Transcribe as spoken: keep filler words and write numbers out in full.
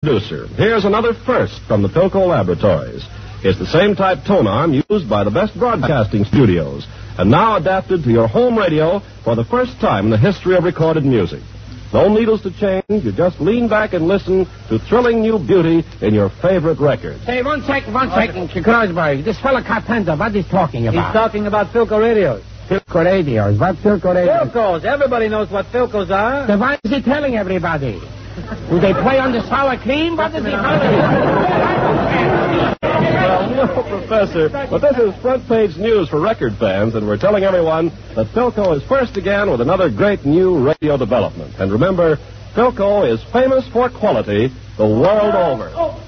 producer. Here's another first from the Philco Laboratories. It's the same type tone arm used by the best broadcasting studios, and now adapted to your home radio for the first time in the history of recorded music. No needles to change. You just lean back and listen to thrilling new beauty in your favorite records. Hey, one second, one second. Kreuzberg, this fella Carpenter, what is talking about? He's talking about Philco radios. Philco radios. What Philco radios? Philcos. Everybody knows what Philcos are. Then why is he telling everybody? Do they play on the sour cream? What is he telling? Well, no, Professor, but this is front-page news for record fans, and we're telling everyone that Philco is first again with another great new radio development. And remember, Philco is famous for quality the world over.